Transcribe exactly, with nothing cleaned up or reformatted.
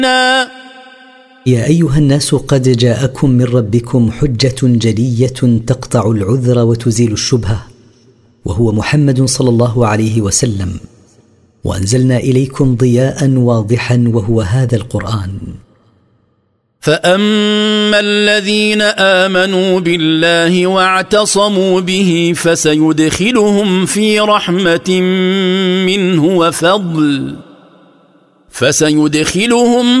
يا أيها الناس قد جاءكم من ربكم حجة جلية تقطع العذر وتزيل الشبهة، وهو محمد صلى الله عليه وسلم، وأنزلنا إليكم ضياء واضحا وهو هذا القرآن. فأما الذين آمنوا بالله واعتصموا به فسيدخلهم في رحمة منه وفضل فسيدخلهم